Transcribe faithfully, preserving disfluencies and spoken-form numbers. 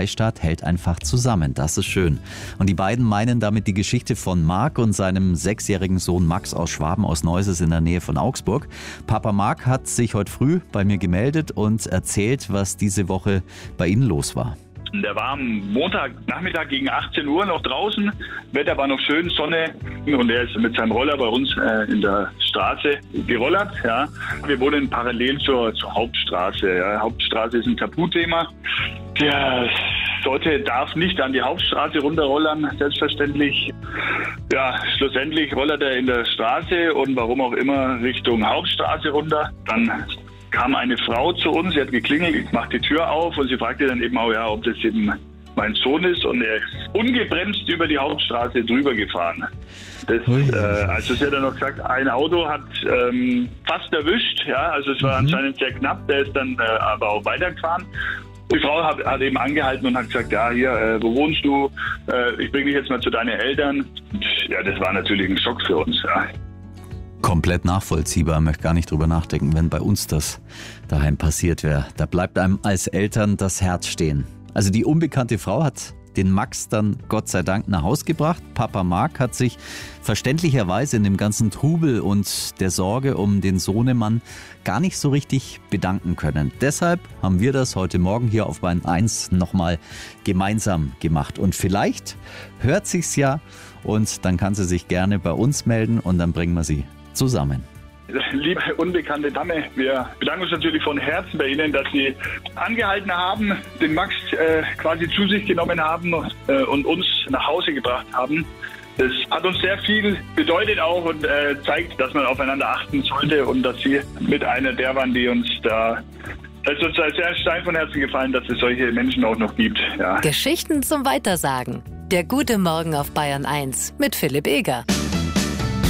Freistaat hält einfach zusammen. Das ist schön. Und die beiden meinen damit die Geschichte von Marc und seinem sechsjährigen Sohn Max aus Schwaben, aus Neuses in der Nähe von Augsburg. Papa Marc hat sich heute früh bei mir gemeldet und erzählt, was diese Woche bei Ihnen los war. Der war am Montagnachmittag gegen achtzehn Uhr noch draußen. Wetter war noch schön, Sonne. Und er ist mit seinem Roller bei uns äh, in der Straße gerollert. Ja. Wir wohnen parallel zur, zur Hauptstraße. Ja. Hauptstraße ist ein Tabuthema. Der sollte, darf nicht an die Hauptstraße runterrollern, selbstverständlich. Ja, schlussendlich rollert er in der Straße und warum auch immer Richtung Hauptstraße runter. Dann kam eine Frau zu uns, sie hat geklingelt, ich mache die Tür auf und sie fragte dann eben auch, ja, ob das eben mein Sohn ist, und er ist ungebremst über die Hauptstraße drüber gefahren. Das, äh, also sie hat dann noch gesagt, ein Auto hat ähm, fast erwischt, ja, also es war mhm. anscheinend sehr knapp, der ist dann äh, aber auch weitergefahren. Die Frau hat, hat eben angehalten und hat gesagt, ja, hier, äh, wo wohnst du? Äh, ich bringe dich jetzt mal zu deinen Eltern. Und, ja, das war natürlich ein Schock für uns, ja. Komplett nachvollziehbar, ich möchte gar nicht drüber nachdenken, wenn bei uns das daheim passiert wäre. Da bleibt einem als Eltern das Herz stehen. Also die unbekannte Frau hat den Max dann Gott sei Dank nach Hause gebracht. Papa Marc hat sich verständlicherweise in dem ganzen Trubel und der Sorge um den Sohnemann gar nicht so richtig bedanken können. Deshalb haben wir das heute Morgen hier auf Bayern eins nochmal gemeinsam gemacht. Und vielleicht hört sich's ja und dann kann sie sich gerne bei uns melden und dann bringen wir sie zusammen. Liebe unbekannte Dame, wir bedanken uns natürlich von Herzen bei Ihnen, dass Sie angehalten haben, den Max äh, quasi zu sich genommen haben äh, und uns nach Hause gebracht haben. Das hat uns sehr viel bedeutet auch und äh, zeigt, dass man aufeinander achten sollte und dass Sie mit einer der waren, die uns da... Es ist uns sehr stein von Herzen gefallen, dass es solche Menschen auch noch gibt. Ja. Geschichten zum Weitersagen. Der gute Morgen auf Bayern eins mit Philipp Eger.